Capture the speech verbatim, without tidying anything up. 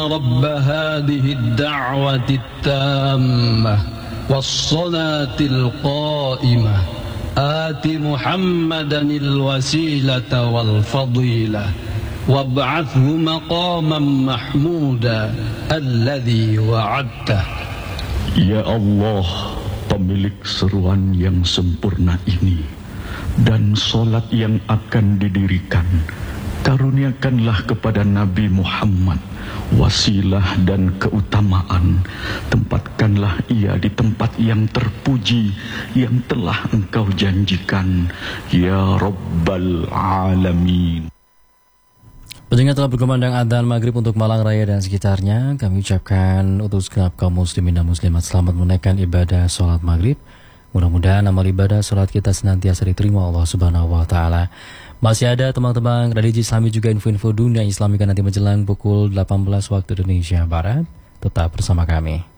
رب هذه الدعوة التامة والصلاة القائمة آت محمدا الوسيلة والفضيلة وابعثه مقاما محمودا الذي وعدته. Ya Allah, pemilik seruan yang sempurna ini dan solat yang akan didirikan, karuniakanlah kepada Nabi Muhammad wasilah dan keutamaan. Tempatkanlah ia di tempat yang terpuji yang telah Engkau janjikan, ya Rabbal Alamin. Pendengar telah berkumandang adzan maghrib untuk Malang Raya dan sekitarnya. Kami ucapkan untuk segenap kaum muslimin dan muslimat selamat menunaikan ibadah sholat maghrib. Mudah-mudahan amal ibadah sholat kita senantiasa diterima Allah Subhanahu Wa Taala. Masih ada teman-teman religi Islami juga info-info dunia Islamika nanti menjelang pukul delapan belas waktu Indonesia Barat. Tetap bersama kami.